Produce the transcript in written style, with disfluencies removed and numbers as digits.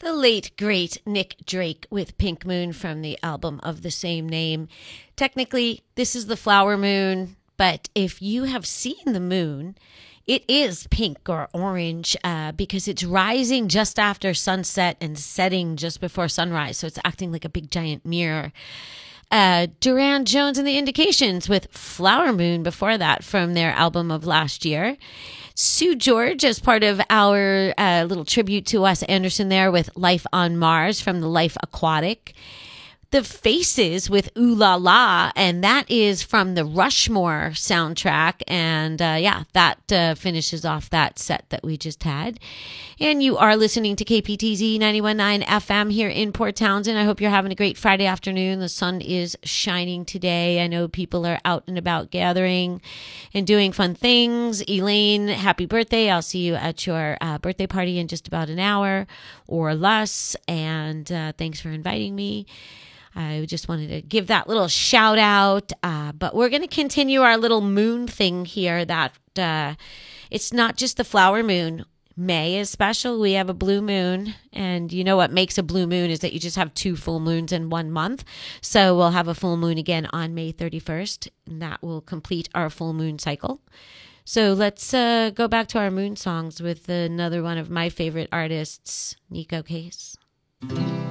The late, great Nick Drake with Pink Moon from the album of the same name. Technically, this is the flower moon, but if you have seen the moon, it is pink or orange because it's rising just after sunset and setting just before sunrise. So it's acting like a big giant mirror. Duran Jones and the Indications with Flower Moon before that from their album of last year. Sue George as part of our little tribute to Wes Anderson there with Life on Mars from the Life Aquatic. The Faces with Ooh La La, and that is from the Rushmore soundtrack. And that finishes off that set that we just had. And you are listening to KPTZ 91.9 FM here in Port Townsend. I hope you're having a great Friday afternoon. The sun is shining today. I know people are out and about gathering and doing fun things. Elaine, happy birthday. I'll see you at your birthday party in just about an hour or less. And thanks for inviting me. I just wanted to give that little shout out, but we're going to continue our little moon thing here that it's not just the flower moon. May is special. We have a blue moon, and you know what makes a blue moon is that you just have 2 full moons in 1 month. So we'll have a full moon again on May 31st, and that will complete our full moon cycle. So let's go back to our moon songs with another one of my favorite artists, Neko Case.